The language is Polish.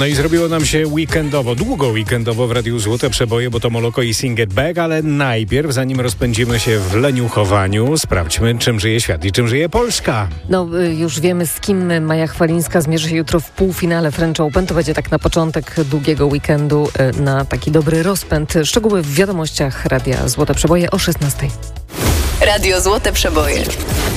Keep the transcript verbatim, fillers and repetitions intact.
No i zrobiło nam się weekendowo, długo weekendowo w Radiu Złote Przeboje, bo to Moloko i Sing It Back, ale najpierw, zanim rozpędzimy się w leniuchowaniu, sprawdźmy, czym żyje świat i czym żyje Polska. No już wiemy, z kim Maja Chwalińska zmierzy się jutro w półfinale French Open. To będzie tak na początek długiego weekendu, na taki dobry rozpęd. Szczegóły w wiadomościach Radia Złote Przeboje o szesnastej. Radio Złote Przeboje.